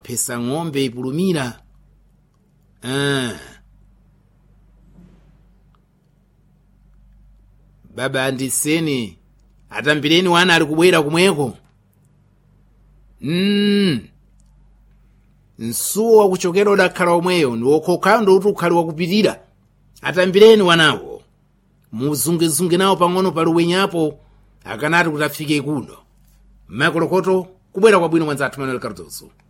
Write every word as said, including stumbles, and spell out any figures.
phesa ng'ombe ipulumira. Ah. Baba andiseni atambireni wana ali kubwera kumweko. Mm. Nsuwa kuchokera udakhala omweyo ndi wokhokando kuti ukhali wakupitira. Atambireni wanawo. Muzungezunge nawo pang'ono paluwenyapo akanati kuti afike kuno. Makolokoto kubwera kwabwino mwanza Manuel Cardoso.